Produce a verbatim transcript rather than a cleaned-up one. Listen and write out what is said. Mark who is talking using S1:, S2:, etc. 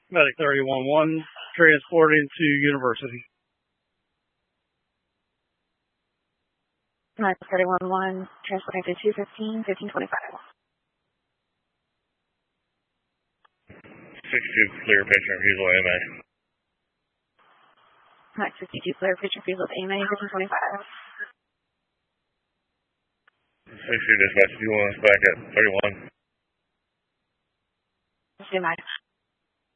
S1: Medic thirty-one one, transporting to University.
S2: Medic thirty-one one, transporting to two fifteen, fifteen twenty-five.
S3: sixty-two, clear patient refusal A M A.
S2: Medic sixty-two, clear patient refusal A M A, fifteen twenty-five.
S3: sixty, dispatch, do you want us back at thirty-one?
S2: Stand by.